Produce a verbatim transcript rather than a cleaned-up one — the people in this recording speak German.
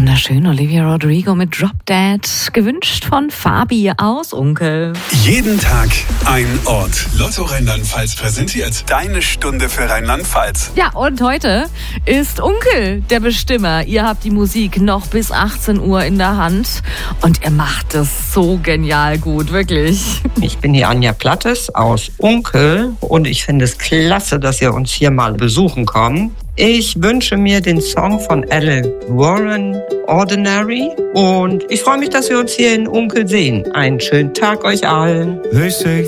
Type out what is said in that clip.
Wunderschön, Olivia Rodrigo mit Drop Dead, gewünscht von Fabi aus Unkel. Jeden Tag ein Ort. Lotto Rheinland-Pfalz präsentiert deine Stunde für Rheinland-Pfalz. Ja, und heute ist Unkel der Bestimmer. Ihr habt die Musik noch bis achtzehn Uhr in der Hand und ihr macht es so genial gut, wirklich. Ich bin die Anja Plattes aus Unkel und ich finde es klasse, dass ihr uns hier mal besuchen kommt. Ich wünsche mir den Song von Elle Warren, Ordinary, und ich freue mich, dass wir uns hier in Unkel sehen. Einen schönen Tag euch allen. They say